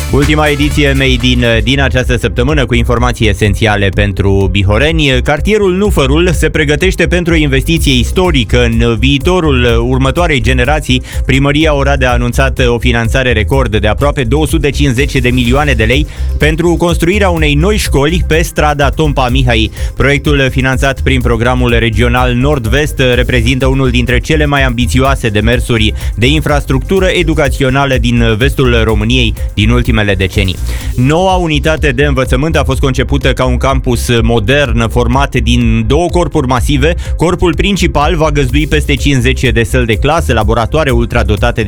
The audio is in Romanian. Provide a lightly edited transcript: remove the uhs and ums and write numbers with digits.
Ultima ediție Made in din această săptămână cu informații esențiale pentru bihoreni. Cartierul Nufărul se pregătește pentru o investiție istorică în viitorul următoarei generații. Primăria Oradea a anunțat o finanțare record de aproape 250 de milioane de lei pentru construirea unei noi școli pe strada Tompa Mihai. Proiectul finanțat prin programul regional Nord-Vest reprezintă unul dintre cele mai ambițioase demersuri de infrastructură educațională din vestul României din ultimele decenii. Noua unitate de învățământ a fost concepută ca un campus modern format din două corpuri masive. Corpul principal va găzdui peste 50 de săli de clasă, laboratoare ultradotate de